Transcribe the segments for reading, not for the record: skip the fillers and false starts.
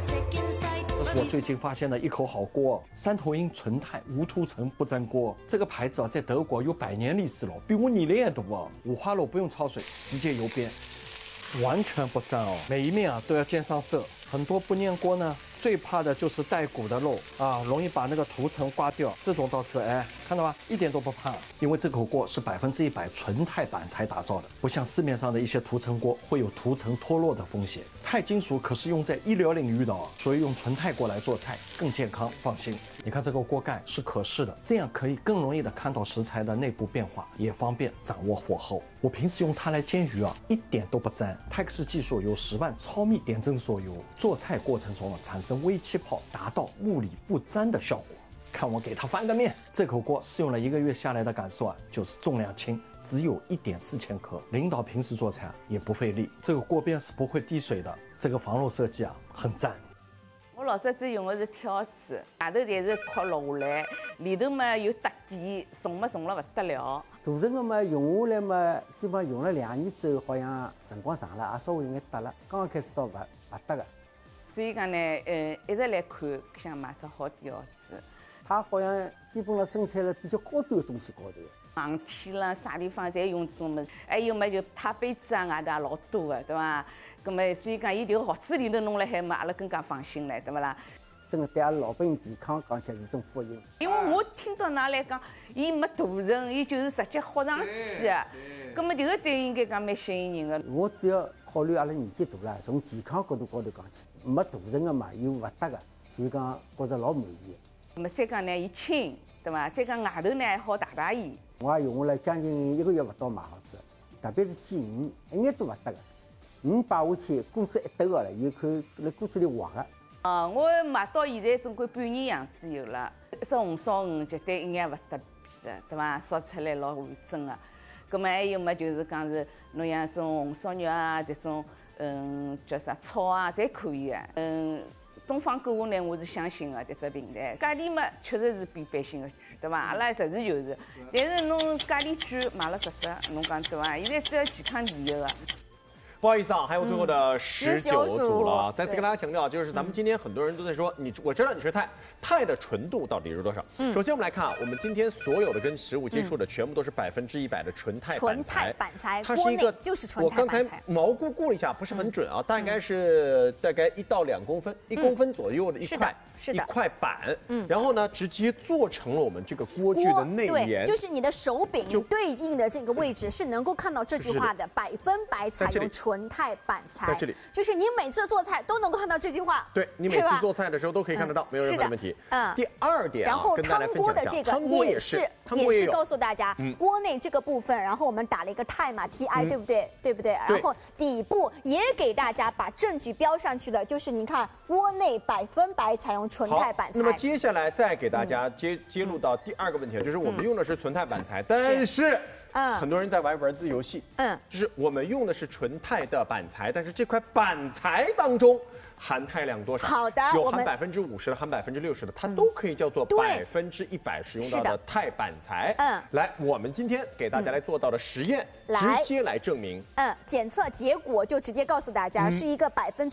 这是我最近发现的一口好锅，三头鹰纯钛无涂层不粘锅。这个牌子啊，在德国有100年历史了，比我年龄也大啊。五花肉不用焯水，直接油煸，完全不粘哦。每一面啊都要煎上色。很多不粘锅呢，最怕的就是带骨的肉啊，容易把那个涂层刮掉。这种倒是看到吧，一点都不怕，因为这口锅是100%纯钛板材打造的，不像市面上的一些涂层锅会有涂层脱落的风险。钛金属可是用在医疗领域的所以用纯钛锅来做菜更健康放心。你看这个锅盖是可视的，这样可以更容易的看到食材的内部变化，也方便掌握火候。我平时用它来煎鱼啊，一点都不粘。泰克斯技术由10万超密点阵所有，做菜过程中产生微气泡，达到物理不粘的效果。看我给它翻个面，这口锅试用了1个月下来的感受啊，就是重量轻，只有1.4千克。领导平时做菜也不费力，这个锅边是不会滴水的，这个防漏设计啊很赞。 我老早子用的是挑子，外头侪是壳落下来，里头嘛有搭底，重了不得了。 大成个嘛用下来嘛，基本上用了2年之后，好像辰光长了，也稍微有眼搭了。刚刚开始倒不搭个。 所以讲呢，一直来看，想买只好点舀子。 它好像基本上生产了比较高端的东西高头。 航天啦，啥地方侪用这种么？还有嘛，就太杯子啊，外头也老多的，对伐？咁么，所以讲，伊就盒子里头弄了海嘛，阿拉更加放心了，对不啦？ 真的对阿拉老百姓健康讲起来是种福音。 因为我听到㑚来讲，伊没涂层，伊就是直接豁上去的。咁么，这个对应该讲蛮吸引人的。 我主要考虑阿拉年纪大了，从健康角度高头讲起，没涂层的嘛，又勿搭的，所以讲觉着老满意。 咁么再讲呢，伊轻，对伐？再讲外头呢还好汏伊。 我也用下来将近1个月不到买好子，特别是煎鱼，一眼都勿搭的。鱼摆下去，锅子一抖个了，有看辣锅子里滑个。 我买到现在总归半年样子有了。一只红烧鱼绝对一眼勿搭边的，对伐？烧出来老完整的。咁么还有么就是讲是侬像种红烧肉啊，这种叫啥炒啊，侪可以的。东方购物呢，我是相信的，这只平台。价钿嘛，确实是比百姓的贵，对伐？阿拉实事求是。但是侬价钿贵，买了值得，侬讲对伐？现在只要健康第一个。 不好意思啊，还有最后的19组了。再次跟大家强调，就是咱们今天很多人都在说，我知道你是钛的纯度到底是多少？首先我们来看啊，我们今天所有的跟食物接触的，全部都是100%的纯钛板材。它是一个就是纯钛板材。我刚才毛估了一下，不是很准啊，大概1到2公分，1公分左右的一块板。然后呢，直接做成了我们这个锅具的内沿。 对，就是你的手柄对应的这个位置是能够看到这句话的，100%采用纯钛板材。 在这里， 就是你每次做菜都能够看到这句话。 对，你每次做菜的时候都可以看得到，没有任何的问题。第2点啊， 然后汤锅的这个也是告诉大家，锅内这个部分，然后我们打了一个钛嘛 TI， 对不对？对不对？然后底部也给大家把证据标上去了，就是你看锅内100%采用纯钛板材。 那么接下来再给大家揭露到第2个问题，就是我们用的是纯钛板材，但是很多人在玩文字游戏，就是我们用的是纯钛的板材，但是这块板材当中含钛量多少？ 好的， 有含50%的，含60%的，它都可以叫做100%使用到的钛板材。来，我们今天给大家来做到的实验，直接来证明。 检测结果就直接告诉大家，是一个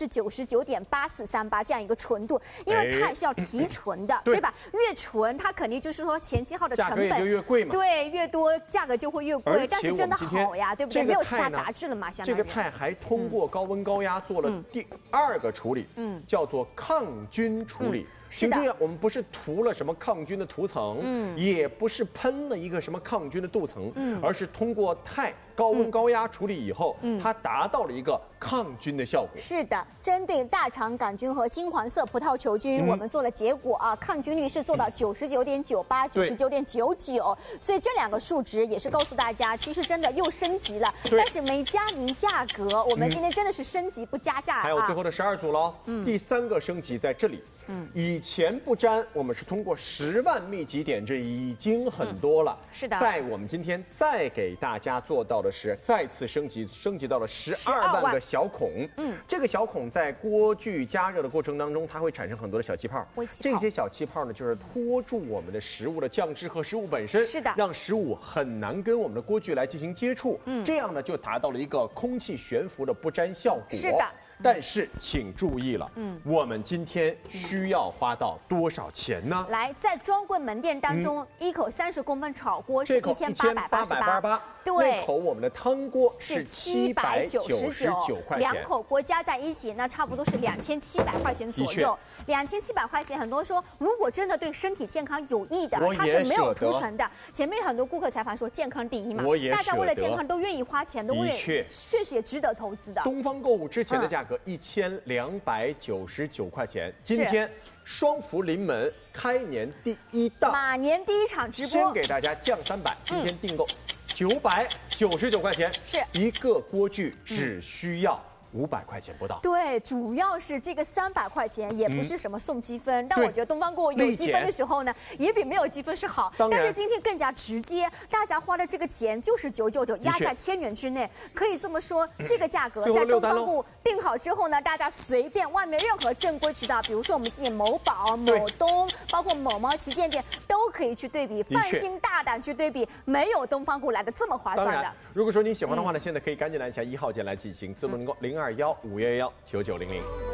99.8438这样一个纯度，因为钛是要提纯的，对吧？越纯，它肯定就是说前期耗的成本价格也就越贵嘛。 对，越多价格就会越贵，但是真的好呀，对不对？没有其他杂质了嘛，相当于。 这个钛还通过高温高压做了第2个处理。叫做抗菌处理。请注意，我们不是涂了什么抗菌的涂层，也不是喷了一个什么抗菌的镀层，而是通过钛高温高压处理以后，它达到了一个抗菌的效果。 是的，针对大肠杆菌和金黄色葡萄球菌，我们做了结果啊，抗菌率是做到99.98、99.99，所以这2个数值也是告诉大家，其实真的又升级了，但是没加明价格。我们今天真的是升级不加价啊！ 还有最后的12组喽，第3个升级在这里。以前不粘，我们是通过10万密集点，这已经很多了。 是的， 在我们今天再给大家做到的是再次升级到了12万个小孔。这个小孔在锅具加热的过程当中，它会产生很多的小气泡。这些小气泡呢，就是拖住我们的食物的酱汁和食物本身， 是的， 让食物很难跟我们的锅具来进行接触。这样呢，就达到了一个空气悬浮的不粘效果。 是的。 但是请注意了，我们今天需要花到多少钱呢？ 来，在专柜门店当中，一口30公分炒锅是1888， 对，那口我们的汤锅是 799块钱， 2口锅加在一起，那差不多是2700块钱左右。2700块钱，很多人说，如果真的对身体健康有益的，它是没有涂层的。前面很多顾客采访说，健康第一嘛，大家为了健康都愿意花钱，都确实也值得投资的。 东方购物之前的价格1299块钱，今天双福临门开年第1档， 马年第1场直播， 先给大家降300，今天订购999块钱， 是一个锅具只需要500块钱不到。 对，主要是这个300块钱也不是什么送积分，但我觉得东方购物有积分的时候呢，也比没有积分是好。但是今天更加直接，大家花的这个钱就是999，压在1000元之内，可以这么说，这个价格在东方购物定好之后呢，大家随便外面任何正规渠道，比如说我们自己某宝、某东，包括某猫旗舰店，都可以去对比，放心大胆去对比，没有东方购物来的这么划算的。 如果说你喜欢的话呢，现在可以赶紧来起来1号键来进行自动订购0215119900。